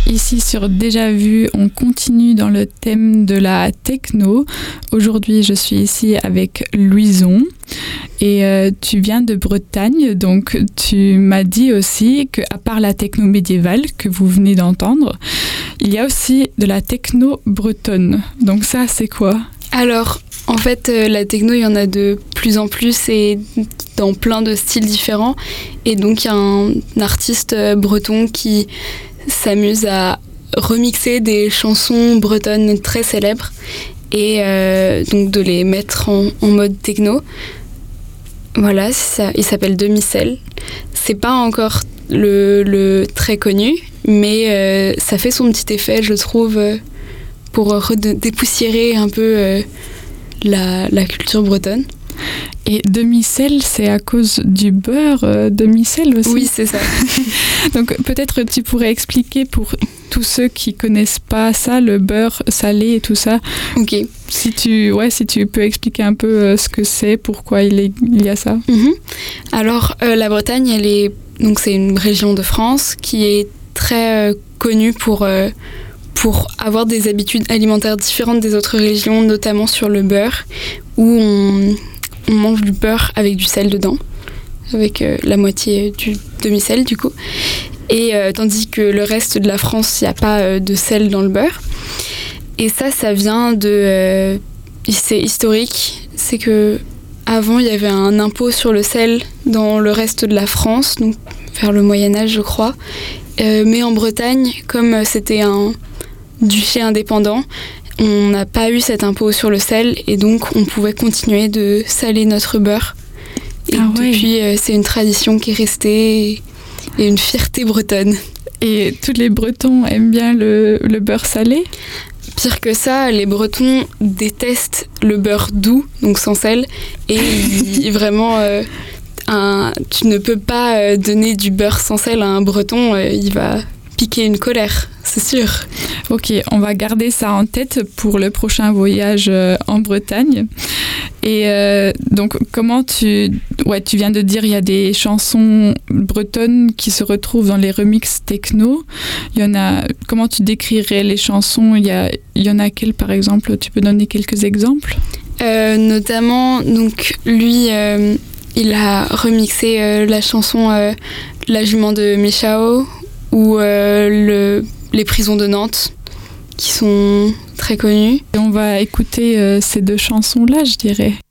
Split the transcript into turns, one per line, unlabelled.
Ici sur Déjà Vu, on continue dans le thème de la techno. Aujourd'hui, je suis ici avec Louison et tu viens de Bretagne, donc tu m'as dit aussi qu'à part la techno médiévale que vous venez d'entendre, il y a aussi de la techno bretonne. Donc ça, c'est quoi ?
Alors, en fait, la techno, il y en a de plus en plus et dans plein de styles différents. Et donc, il y a un artiste breton qui s'amuse à remixer des chansons bretonnes très célèbres et donc de les mettre en mode techno. Voilà, ça, il s'appelle Demi-Sel. C'est pas encore le très connu, mais ça fait son petit effet, je trouve, pour dépoussiérer un peu la culture bretonne.
Et demi-sel, c'est à cause du beurre demi-sel aussi ?
Oui, c'est ça.
Donc peut-être tu pourrais expliquer pour tous ceux qui connaissent pas ça, le beurre salé et tout ça.
Ok.
Si tu peux expliquer un peu ce que c'est, pourquoi il y a ça.
Alors la Bretagne, c'est une région de France qui est très connue pour avoir des habitudes alimentaires différentes des autres régions, notamment sur le beurre, où on mange du beurre avec du sel dedans, avec la moitié du demi-sel du coup. Et tandis que le reste de la France, il n'y a pas de sel dans le beurre. Et ça vient de... c'est historique, c'est que avant il y avait un impôt sur le sel dans le reste de la France, donc vers le Moyen-Âge je crois. Mais en Bretagne, comme c'était un duché indépendant, on n'a pas eu cet impôt sur le sel et donc on pouvait continuer de saler notre beurre. Et depuis, c'est une tradition qui est restée et une fierté bretonne.
Et tous les Bretons aiment bien le beurre salé ?
Pire que ça, les Bretons détestent le beurre doux, donc sans sel, et vraiment... tu ne peux pas donner du beurre sans sel à un Breton, il va piquer une colère, c'est sûr.
Ok, on va garder ça en tête pour le prochain voyage en Bretagne. Et donc, comment tu viens de dire, il y a des chansons bretonnes qui se retrouvent dans les remixes techno. Comment tu décrirais les chansons ? Il y en a quelles, par exemple ? Tu peux donner quelques exemples ?
Notamment, donc, lui... il a remixé la chanson La jument de Michao ou Les prisons de Nantes, qui sont très connues.
Et on va écouter ces deux chansons-là, je dirais.